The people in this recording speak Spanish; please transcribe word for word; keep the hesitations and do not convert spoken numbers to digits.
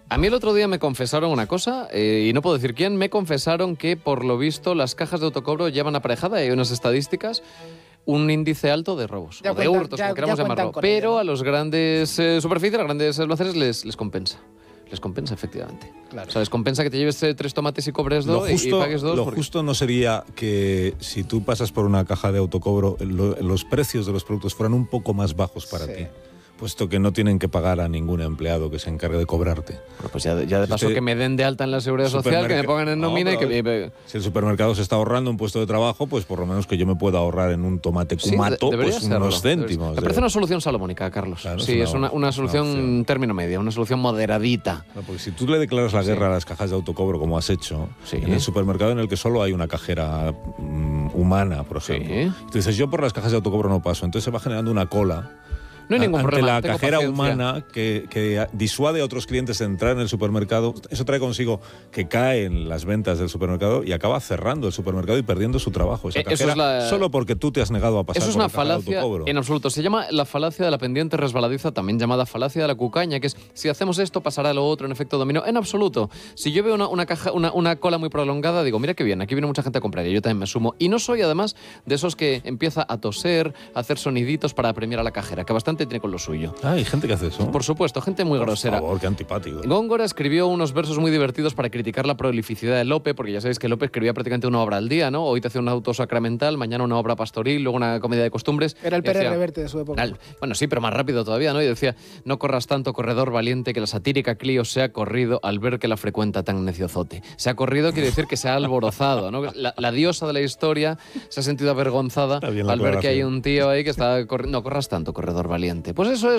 A mí el otro día me confesaron una cosa, eh, y no puedo decir quién, me confesaron que por lo visto las cajas de autocobro llevan aparejada, hay unas estadísticas, un índice alto de robos, Ya o de cuentan- hurtos, ya- como queramos ya cuentan llamarlo. con Pero ello, ¿no? a los grandes eh, superficies, a los grandes almacenes les, les compensa. Les compensa, efectivamente. Claro. O sea, les compensa que te lleves eh, tres tomates y cobres Lo dos y- y justo, pagues dos. lo porque- justo no sería que si tú pasas por una caja de autocobro, lo- los precios de los productos fueran un poco más bajos para Sí. ti, puesto que no tienen que pagar a ningún empleado que se encargue de cobrarte. Bueno, pues ya, de- ya de Si paso usted- que me den de alta en la Seguridad Social, que me Supermerca- pongan en No, nómina y que... pero Si el supermercado se está ahorrando un puesto de trabajo, pues por lo menos que yo me pueda ahorrar en un tomate Sí, cumato, de- debería pues serlo, unos debería céntimos. ser. Me de- parece una solución salomónica, Carlos. Claro, sí, es es una- una, una una solución opción. término medio, una solución moderadita. No, porque si tú le declaras la guerra a las cajas de autocobro, como has hecho, Sí. en el supermercado en el que solo hay una cajera mm, humana, por ejemplo, Sí. y tú dices, yo por las cajas de autocobro no paso, entonces se va generando una cola. No hay ningún ante problema. la tengo cajera paciencia. humana que, que disuade a otros clientes de entrar en el supermercado. Eso trae consigo que caen las ventas del supermercado y acaba cerrando el supermercado y perdiendo su trabajo. Esa Eh, eso cajera, es la- solo porque tú te has negado a pasar Eso es por una la caja de falacia autocobro. en absoluto. Se llama la falacia de la pendiente resbaladiza, también llamada falacia de la cucaña, que es si hacemos esto pasará lo otro en efecto dominó. En absoluto. Si yo veo una, una caja, una, una cola muy prolongada, digo, mira qué bien, aquí viene mucha gente a comprar y yo también me sumo. Y no soy además de esos que empieza a toser, a hacer soniditos para premiar a la cajera, que bastante tiene con lo suyo. Ah, hay gente que hace eso. Por supuesto, gente muy Por grosera. favor, qué antipático. Góngora escribió unos versos muy divertidos para criticar la prolificidad de Lope, porque ya sabéis que Lope escribía prácticamente una obra al día, ¿no? Hoy te hace un auto sacramental, mañana una obra pastoril, luego una comedia de costumbres. Era el Y Pérez decía- Reverte de su época. Al- Bueno, sí, pero más rápido todavía, ¿no? Y decía, no corras tanto, corredor valiente, que la satírica Clio se ha corrido al ver que la frecuenta tan neciozote. Se ha corrido quiere decir que se ha alborozado, ¿no? La, la diosa de la historia se ha sentido avergonzada Está bien la al ver que hay aclaración. un tío ahí que está corriendo. No corras tanto, corredor valiente. Pues eso es